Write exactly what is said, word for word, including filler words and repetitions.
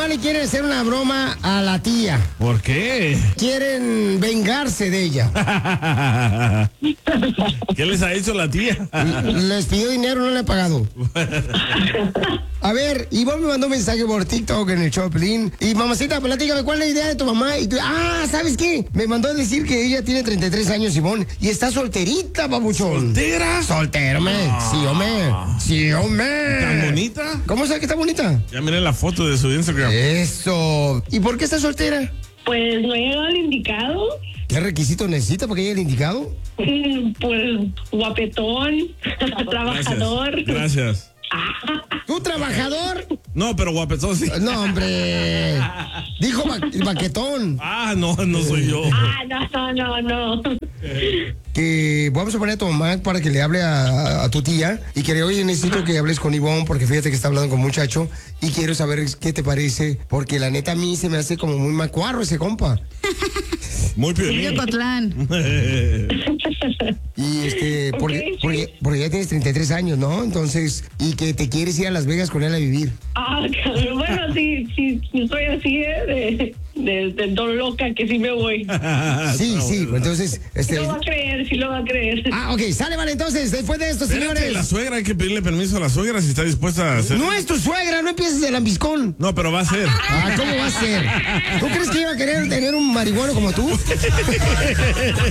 le quieren hacer una broma a la tía. ¿Por qué? Quieren vengarse de ella. ¿Qué les ha hecho la tía? Les pidió dinero, no le ha pagado. A ver, Ivonne me mandó un mensaje por TikTok en el Choplin. Y mamacita, platícame, ¿cuál es la idea de tu mamá? Y tú, ah, ¿sabes qué? Me mandó a decir que ella tiene treinta y tres años, Ivonne, y está solterita, babuchón. ¿Soltera? Soltero, me. Ah. Sí, hombre. Sí, hombre. ¿Tan bonita? ¿Cómo sabe que está bonita? Ya miré la foto de su Instagram. Eso. ¿Y por qué está soltera? Pues no he llegado al indicado. ¿Qué requisitos necesita para que llegue el indicado? Pues guapetón, trabajador. Gracias. ¿Tú trabajador? No, pero guapetón sí. No, hombre. Dijo ba- baquetón. Ah, no, no soy yo. Ah, no, no, no, no. Que vamos a poner a tu mamá para que le hable a, a tu tía y que le oye, necesito que hables con Ivonne porque fíjate que está hablando con un muchacho y quiero saber qué te parece porque la neta a mí se me hace como muy macuarro ese compa. Muy De piolín. Ocotlán. Y este, porque, Ok, sí. porque, porque ya tienes treinta y tres años, ¿no? Entonces, y que te quieres ir a Las Vegas con él a vivir. Ah, cabrón, bueno, sí, sí, sí, soy así, ¿eh? De, de, de don loca que sí me voy. Sí, sí, entonces, Sí este... lo va a creer, sí lo va a creer. Ah, ok, sale, vale, entonces, después de esto, Espérate, señores. la suegra, hay que pedirle permiso a la suegra si está dispuesta a hacer. No es tu suegra, no empieces de lambiscón. No, pero va a ser. Ah, ¿cómo va a ser? ¿Tú crees que iba a querer tener un marihuano como tú?